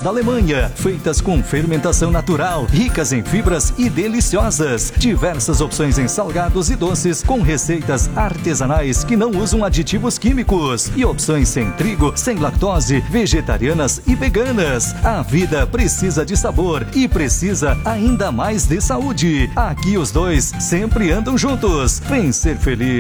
da Alemanha, feitas com fermentação natural, ricas em fibras e deliciosas. Diversas opções em salgados e doces com receitas artesanais que não usam aditivos químicos e opções sem trigo, sem lactose, vegetarianas e veganas. A vida precisa de sabor e precisa ainda mais de saúde. Aqui os dois sempre andam juntos. Vem ser feliz.